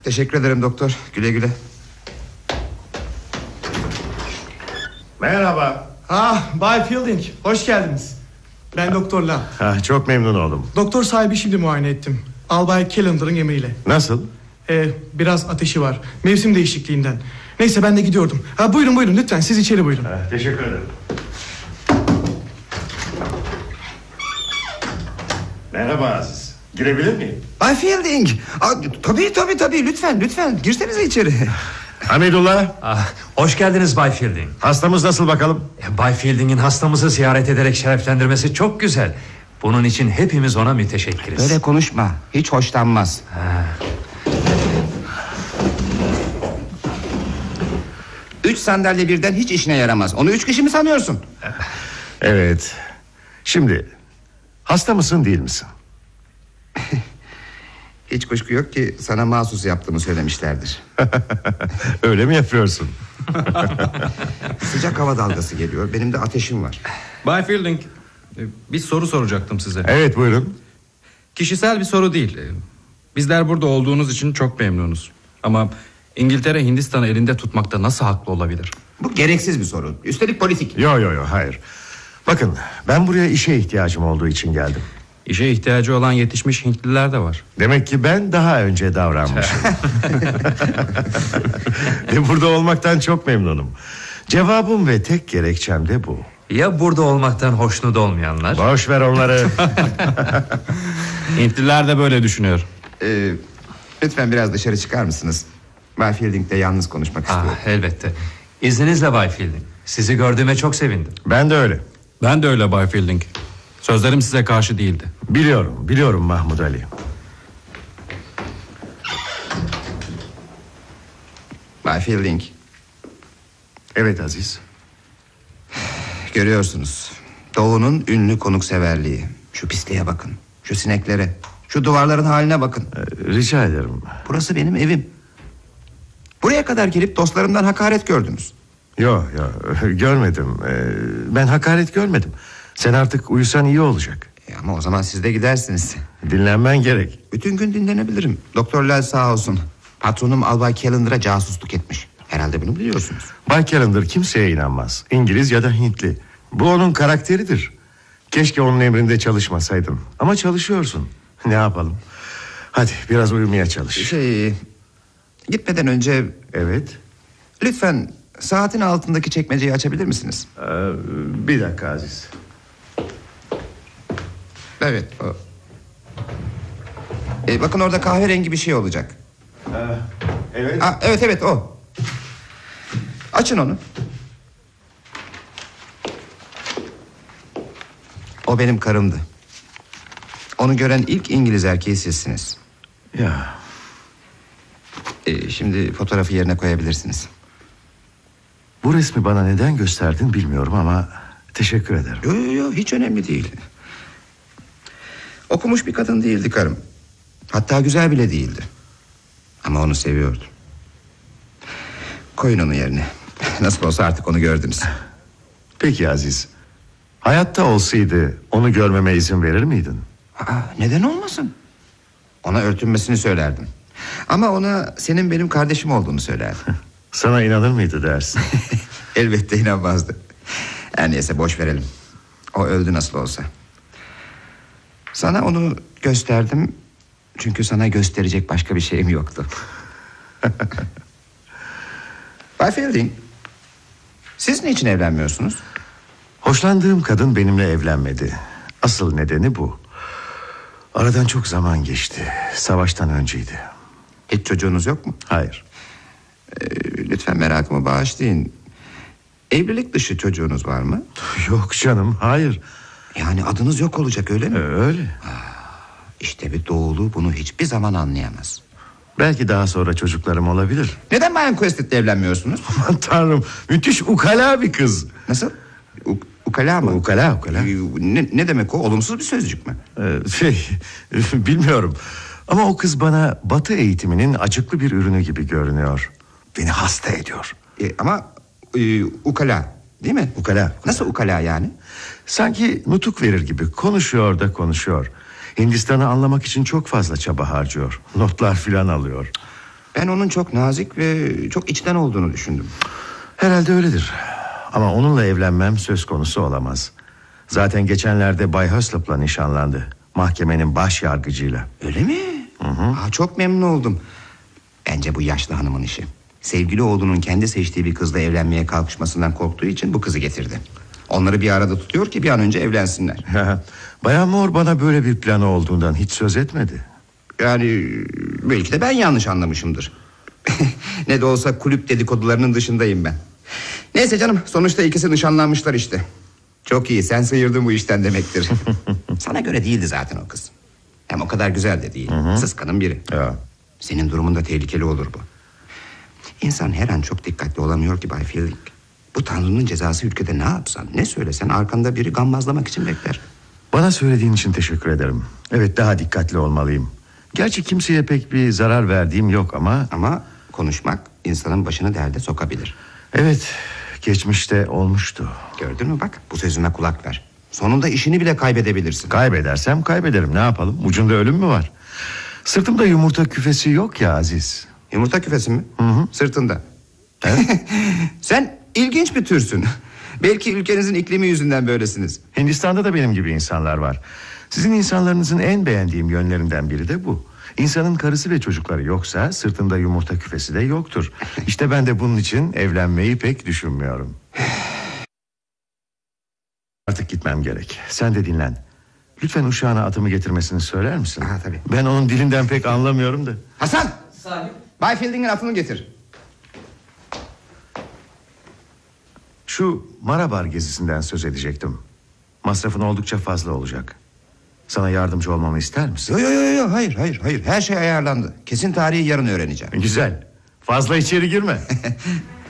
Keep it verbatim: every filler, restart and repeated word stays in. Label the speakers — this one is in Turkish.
Speaker 1: Teşekkür ederim doktor. Güle güle.
Speaker 2: Merhaba.
Speaker 3: Ah, Bay Fielding, hoş geldiniz. Ben Doktor Lam.
Speaker 2: Ah, çok memnun oldum.
Speaker 3: Doktor sahibi şimdi muayene ettim. Albay Calendar'ın emriyle.
Speaker 2: Nasıl?
Speaker 3: Ee, biraz ateşi var. Mevsim değişikliğinden. Neyse ben de gidiyordum. Ha, buyurun buyurun lütfen siz içeri buyurun.
Speaker 2: Ah, teşekkür ederim. Merhaba Aziz. Girebilir miyim?
Speaker 1: Bay Fielding. Aa, tabii tabii tabii lütfen lütfen girsenize içeri.
Speaker 2: Hamidullah.
Speaker 4: Ah, hoş geldiniz Bay Fielding.
Speaker 2: Hastamız nasıl bakalım?
Speaker 4: Bay Fielding'in hastamızı ziyaret ederek şereflendirmesi çok güzel. Bunun için hepimiz ona müteşekkiriz.
Speaker 1: Böyle konuşma, hiç hoşlanmaz.
Speaker 4: Ha.
Speaker 1: Üç sandalye birden hiç işine yaramaz. Onu üç kişi mi sanıyorsun?
Speaker 2: Evet. Şimdi hasta mısın değil misin?
Speaker 1: Hiç kuşku yok ki sana mahsus yaptığımı söylemişlerdir.
Speaker 2: Öyle mi yapıyorsun?
Speaker 1: Sıcak hava dalgası geliyor. Benim de ateşim var.
Speaker 5: Bay Fielding, bir soru soracaktım size.
Speaker 2: Evet buyurun.
Speaker 5: Kişisel bir soru değil. Bizler burada olduğunuz için çok memnunuz. Ama İngiltere Hindistan'ı elinde tutmakta nasıl haklı olabilir?
Speaker 1: Bu gereksiz bir soru. Üstelik politik.
Speaker 2: Yo yo yo hayır. Bakın ben buraya işe ihtiyacım olduğu için geldim.
Speaker 5: İşe ihtiyacı olan yetişmiş Hintliler de var.
Speaker 2: Demek ki ben daha önce davranmışım. Ve burada olmaktan çok memnunum. Cevabım ve tek gerekçem de bu.
Speaker 4: Ya burada olmaktan hoşnut olmayanlar?
Speaker 2: Boş ver onları.
Speaker 5: Hintliler de böyle düşünüyor.
Speaker 1: Ee, lütfen biraz dışarı çıkar mısınız? Bay Fielding'le yalnız konuşmak
Speaker 4: Ah,
Speaker 1: istiyorum.
Speaker 4: elbette. İzninizle Bay Fielding. Sizi gördüğüme çok sevindim.
Speaker 2: Ben de öyle.
Speaker 5: Ben de öyle Bay Fielding. Sözlerim size karşı değildi.
Speaker 2: Biliyorum, biliyorum Mahmud Ali.
Speaker 1: Bay Fielding,
Speaker 2: Evet Aziz.
Speaker 1: görüyorsunuz. Doğu'nun ünlü konukseverliği. Şu pisliğe bakın. Şu sineklere. Şu duvarların haline bakın.
Speaker 2: Ee, rica ederim.
Speaker 1: Burası benim evim. Buraya kadar gelip dostlarımdan hakaret gördünüz.
Speaker 2: Yo yo görmedim. Ee, ben hakaret görmedim. Sen artık uyusan iyi olacak.
Speaker 1: E ama o zaman siz de gidersiniz.
Speaker 2: Dinlenmen gerek.
Speaker 1: Bütün gün dinlenebilirim. Doktor Lal sağ olsun. Patronum Albay Calendar'a casusluk etmiş. Herhalde bunu biliyorsunuz.
Speaker 2: Bay Calendar kimseye inanmaz. İngiliz ya da Hintli. Bu onun karakteridir. Keşke onun emrinde çalışmasaydım. Ama çalışıyorsun. Ne yapalım? Hadi biraz uyumaya çalış.
Speaker 1: Şey... Gitmeden önce...
Speaker 2: Evet.
Speaker 1: Lütfen saatin altındaki çekmeceyi açabilir misiniz?
Speaker 2: Ee, bir dakika Aziz.
Speaker 1: Evet o. E, bakın orada kahverengi bir şey olacak.
Speaker 2: Ee, evet.
Speaker 1: Aa, evet evet o. Açın onu. O benim karımdı. Onu gören ilk İngiliz erkeği sizsiniz.
Speaker 2: Ya.
Speaker 1: E, şimdi fotoğrafı yerine koyabilirsiniz.
Speaker 2: Bu resmi bana neden gösterdin bilmiyorum ama teşekkür ederim.
Speaker 1: Yo yo yo hiç önemli değil. Okumuş bir kadın değildi karım. Hatta güzel bile değildi. Ama onu seviyordu. Koyun onu yerine. Nasıl olsa artık onu gördünüz.
Speaker 2: Peki Aziz. Hayatta olsaydı onu görmeme izin verir miydin?
Speaker 1: Aa, neden olmasın? Ona örtünmesini söylerdim. Ama ona senin benim kardeşim olduğunu söylerdim.
Speaker 2: Sana inanır mıydı dersin?
Speaker 1: Elbette inanmazdı. Her neyse boş verelim. O öldü nasıl olsa. Sana onu gösterdim. Çünkü sana gösterecek başka bir şeyim yoktu. Bay Fielding, siz niçin evlenmiyorsunuz?
Speaker 2: Hoşlandığım kadın benimle evlenmedi. Asıl nedeni bu. Aradan çok zaman geçti. Savaştan önceydi.
Speaker 1: Hiç çocuğunuz yok mu?
Speaker 2: Hayır.
Speaker 1: Ee, lütfen merakımı bağışlayın. Evlilik dışı çocuğunuz var mı?
Speaker 2: Yok canım, hayır.
Speaker 1: Yani adınız yok olacak öyle mi?
Speaker 2: Ee, öyle.
Speaker 1: İşte bir doğulu bunu hiçbir zaman anlayamaz.
Speaker 2: Belki daha sonra çocuklarım olabilir.
Speaker 1: Neden Bayan Quested'le evlenmiyorsunuz?
Speaker 2: Aman tanrım, müthiş ukala bir kız.
Speaker 1: Nasıl? U- ukala mı?
Speaker 2: Ukala, ukala.
Speaker 1: Ee, Ne, ne demek o? Olumsuz bir sözcük mü?
Speaker 2: Ee, şey, bilmiyorum. Ama o kız bana Batı eğitiminin acıklı bir ürünü gibi görünüyor. Beni hasta ediyor.
Speaker 1: Ee, ama e, ukala değil mi?
Speaker 2: Ukala.
Speaker 1: Nasıl ukala yani?
Speaker 2: Sanki nutuk verir gibi konuşuyor da konuşuyor. Hindistan'ı anlamak için çok fazla çaba harcıyor. Notlar filan alıyor.
Speaker 1: Ben onun çok nazik ve çok içten olduğunu düşündüm.
Speaker 2: Herhalde öyledir. Ama onunla evlenmem söz konusu olamaz. Zaten geçenlerde Bay Höslop'la nişanlandı. Mahkemenin baş yargıcıyla.
Speaker 1: Öyle mi?
Speaker 2: Hı hı.
Speaker 1: Aa, çok memnun oldum. Bence bu yaşlı hanımın işi. Sevgili oğlunun kendi seçtiği bir kızla evlenmeye kalkışmasından korktuğu için bu kızı getirdi. Onları bir arada tutuyor ki bir an önce evlensinler.
Speaker 2: Bayan Moore bana böyle bir planı olduğundan hiç söz etmedi.
Speaker 1: Yani belki de ben yanlış anlamışımdır. Ne de olsa kulüp dedikodularının dışındayım ben. Neyse canım, sonuçta ikisi nişanlanmışlar işte. Çok iyi, sen sıyırdın bu işten demektir. Sana göre değildi zaten o kız. Hem o kadar güzel de değil. Hı hı. Sıskının biri.
Speaker 2: Ya.
Speaker 1: Senin durumunda tehlikeli olur bu. İnsan her an çok dikkatli olamıyor ki Bay Fielding. Bu Tanrı'nın cezası, ülkede ne yapsan, ne söylesen arkanda biri gammazlamak için bekler.
Speaker 2: Bana söylediğin için teşekkür ederim. Evet, daha dikkatli olmalıyım. Gerçi kimseye pek bir zarar verdiğim yok ama...
Speaker 1: Ama konuşmak insanın başını derde sokabilir.
Speaker 2: Evet, geçmişte olmuştu.
Speaker 1: Gördün mü bak, bu sözüme kulak ver. Sonunda işini bile kaybedebilirsin.
Speaker 2: Kaybedersem kaybederim, ne yapalım? Ucunda ölüm mü var? Sırtımda yumurta küfesi yok ya Aziz.
Speaker 1: Yumurta küfesi mi?
Speaker 2: Hı hı.
Speaker 1: Sırtında.
Speaker 2: Evet.
Speaker 1: Sen ilginç bir türsün. Belki ülkenizin iklimi yüzünden böylesiniz.
Speaker 2: Hindistan'da da benim gibi insanlar var. Sizin insanlarınızın en beğendiğim yönlerinden biri de bu. İnsanın karısı ve çocukları yoksa sırtında yumurta küfesi de yoktur. İşte ben de bunun için evlenmeyi pek düşünmüyorum. Artık gitmem gerek. Sen de dinlen. Lütfen uşağına atımı getirmesini söyler misin?
Speaker 1: Ha, tabii.
Speaker 2: Ben onun dilinden pek anlamıyorum da.
Speaker 1: Hasan!
Speaker 6: Salih.
Speaker 1: Bay Fielding'in atını getir.
Speaker 2: Şu Marabar gezisinden söz edecektim. Masrafın oldukça fazla olacak. Sana yardımcı olmamı ister misin?
Speaker 1: Yo yo yo yo hayır hayır hayır her şey ayarlandı. Kesin tarihi yarın öğreneceğim.
Speaker 2: Güzel. Fazla içeri girme.